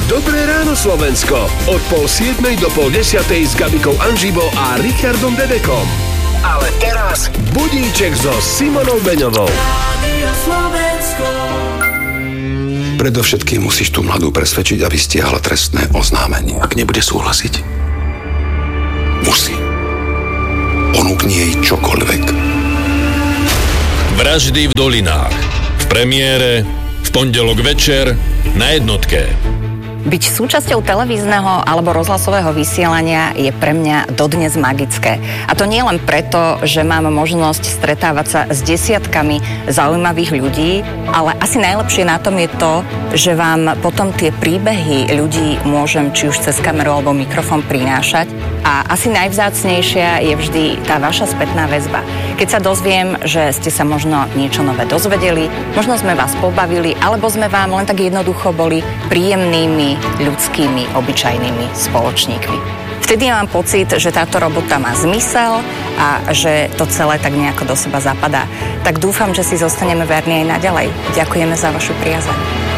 Dobré ráno Slovensko. Od 6:30 do 9:30 s Gabikou Anžibo a Richardom Dedekom. Ale teraz budíček so Simonou Beňovou. Rádio Slovensko. Predovšetkým musíš tú mladú presvedčiť, aby stiahla trestné oznámenie. Ak nebude súhlasiť, musí. Ponúkni jej čokoľvek. Vraždy v Dolinách. V premiére v pondelok večer na Jednotke. Byť súčasťou televízneho alebo rozhlasového vysielania je pre mňa dodnes magické. A to nie len preto, že mám možnosť stretávať sa s desiatkami zaujímavých ľudí, ale asi najlepšie na tom je to, že vám potom tie príbehy ľudí môžem či už cez kameru alebo mikrofón prinášať. A asi najvzácnejšia je vždy tá vaša spätná väzba. Keď sa dozviem, že ste sa možno niečo nové dozvedeli, možno sme vás pobavili, alebo sme vám len tak jednoducho boli príjemnými, ľudskými, obyčajnými spoločníkmi. Vtedy mám pocit, že táto robota má zmysel a že to celé tak nejako do seba zapadá. Tak dúfam, že si zostaneme verní aj naďalej. Ďakujeme za vašu priazeň.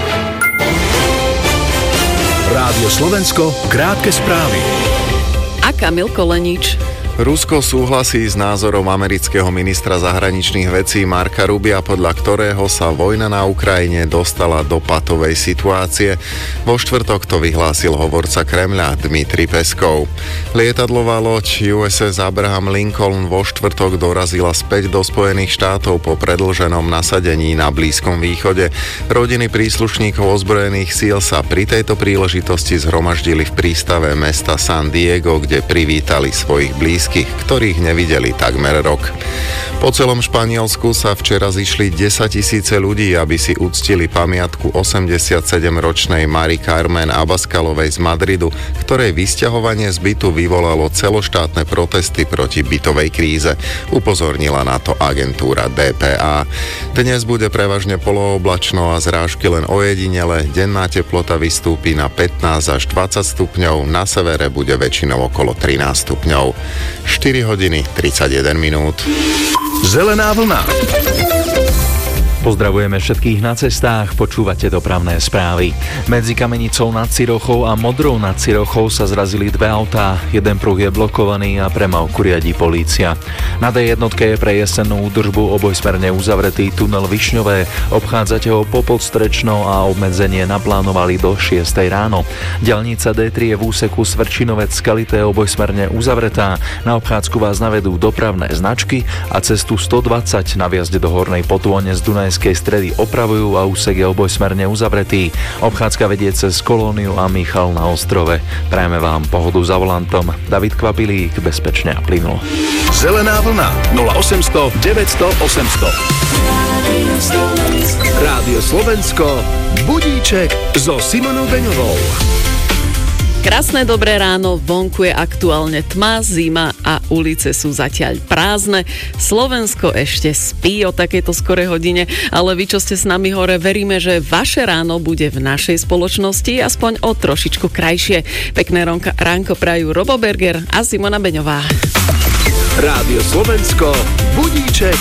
Rádio Slovensko, krátke správy. A Kamil Kolenič. Rusko súhlasí s názorom amerického ministra zahraničných vecí Marca Rubia, podľa ktorého sa vojna na Ukrajine dostala do patovej situácie. Vo štvrtok to vyhlásil hovorca Kremľa Dmitrij Peskov. Lietadlová loď USS Abraham Lincoln vo štvrtok dorazila späť do Spojených štátov po predĺženom nasadení na Blízkom východe. Rodiny príslušníkov ozbrojených síl sa pri tejto príležitosti zhromaždili v prístave mesta San Diego, kde privítali svojich blízkych, ktorých nevideli takmer rok. Po celom Španielsku sa včera zišli 10 000 ľudí, aby si uctili pamiatku 87-ročnej Mari Carmen Abascalovej z Madridu, ktorej vysťahovanie z bytu vyvolalo celoštátne protesty proti bytovej kríze. Upozornila na to agentúra DPA. Dnes bude prevažne polooblačno a zrážky len ojedinele. Denná teplota vystúpi na 15 až 20 stupňov, na severe bude väčšinou okolo 13 stupňov. 4 hodiny 31 minút. Zelená vlna. Pozdravujeme všetkých na cestách, počúvate dopravné správy. Medzi Kamenicou nad Cirochou a Modrou nad Cirochou sa zrazili dve autá, jeden pruh je blokovaný a premávku riadi polícia. Na D1 je pre jesennú údržbu obojsmerne uzavretý tunel Višňové, obchádzate ho po Podstrečnou a obmedzenie naplánovali do 6 ráno. Diaľnica D3 je v úseku Svrčinovec Skalité obojsmerne uzavretá, na obchádzku vás navedú dopravné značky a cestu 120 na vjazde do Hornej Potône z Dunajskej stredy opravujú a úsek je obojsmerne uzavretý. Obchádzka vedie cez Kolóniu a Michal na Ostrove. Prajeme vám pohodu za volantom. David Kvapilík, bezpečne a plynulo. Zelená vlna 0800 900 800. Rádio Slovensko, budíček so Simonou Beňovou. Krásne dobré ráno, vonku je aktuálne tma, zima a ulice sú zatiaľ prázdne. Slovensko ešte spí o takejto skorej hodine, ale vy, čo ste s nami hore, veríme, že vaše ráno bude v našej spoločnosti aspoň o trošičku krajšie. Pekné ránko prajú Robo Berger a Simona Beňová. Rádio Slovensko, budíček